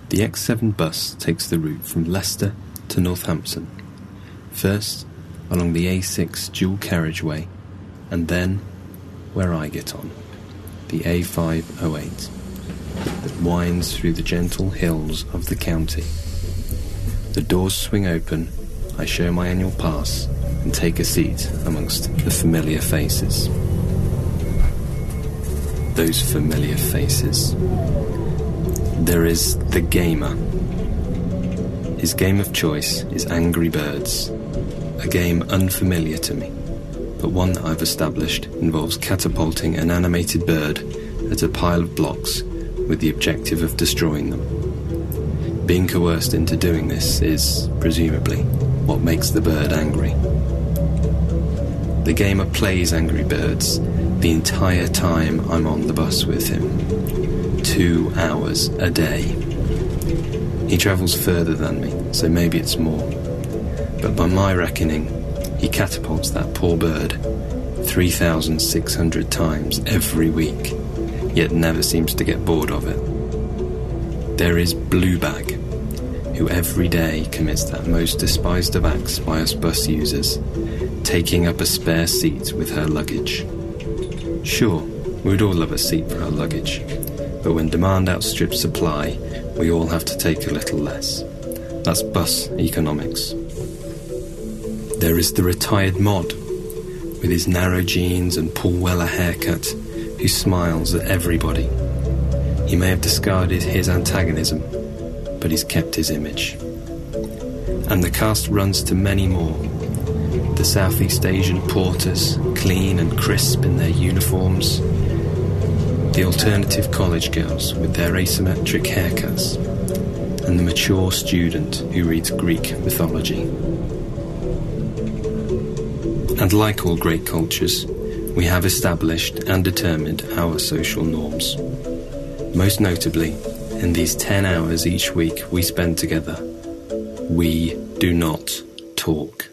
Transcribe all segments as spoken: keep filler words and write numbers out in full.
The X seven bus takes the route from Leicester to Northampton, first along the A six dual carriageway, and then, where I get on, the A five oh eight, that winds through the gentle hills of the county. The doors swing open, I show my annual pass, and take a seat amongst the familiar faces. Those familiar faces. There is the gamer. His game of choice is Angry Birds, a game unfamiliar to me, but one that I've established involves catapulting an animated bird at a pile of blocks with the objective of destroying them. Being coerced into doing this is, presumably, what makes the bird angry. The gamer plays Angry Birds the entire time I'm on the bus with him. Two hours a day. He travels further than me, so maybe it's more. But by my reckoning, he catapults that poor bird three thousand six hundred times every week, yet never seems to get bored of it. There is Bluebag, who every day commits that most despised of acts by us bus users, taking up a spare seat with her luggage. Sure, we'd all love a seat for our luggage, but when demand outstrips supply, we all have to take a little less. That's bus economics. There is the retired mod, with his narrow jeans and Paul Weller haircut, who smiles at everybody. He may have discarded his antagonism, but he's kept his image. And the cast runs to many more. The Southeast Asian porters, clean and crisp in their uniforms. The alternative college girls with their asymmetric haircuts. And the mature student who reads Greek mythology. And like all great cultures, we have established and determined our social norms. Most notably, in these ten hours each week we spend together, we do not talk.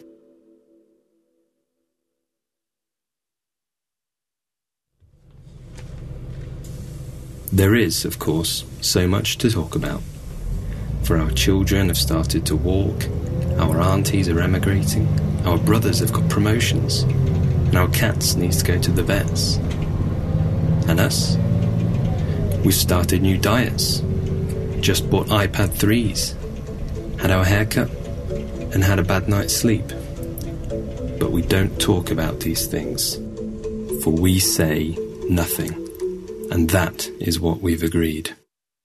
There is, of course, so much to talk about. For our children have started to walk, our aunties are emigrating, our brothers have got promotions, and our cats need to go to the vets. And us? We've started new diets, just bought iPad threes, had our hair cut, and had a bad night's sleep. But we don't talk about these things, for we say nothing, and that is what we've agreed.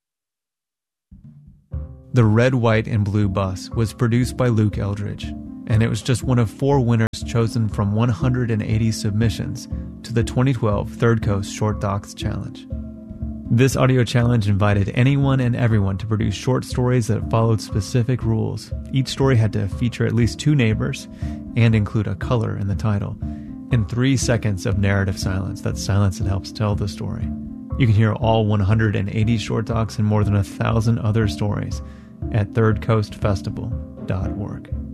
The Red, White, and Blue Bus was produced by Luke Eldridge, and it was just one of four winners chosen from one hundred eighty submissions to the twenty twelve Third Coast Short Docs Challenge. This audio challenge invited anyone and everyone to produce short stories that followed specific rules. Each story had to feature at least two neighbors and include a color in the title, and three seconds of narrative silence, that silence that helps tell the story. You can hear all one hundred eighty short docs and more than a thousand other stories at third coast festival dot org.